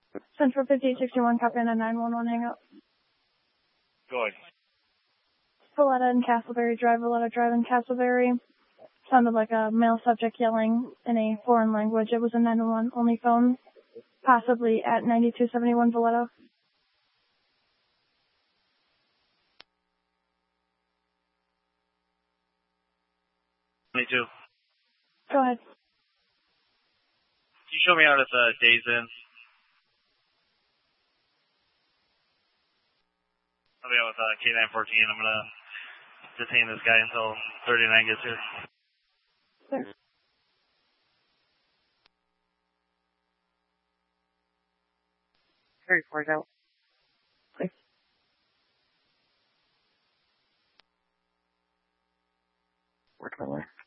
Central 5861, copy on a 911 hang up. Go ahead. Valletta and Castleberry Drive, Valletta Drive and Castleberry. Sounded like a male subject yelling in a foreign language. It was a 911 only phone, possibly at 9271 Valletta. 22. Go ahead. Can you show me out at the Days Inn? I'll be out with K914. I'm going to detain this guy until 39 gets here. Thanks. Very far out. Thanks. Work my way.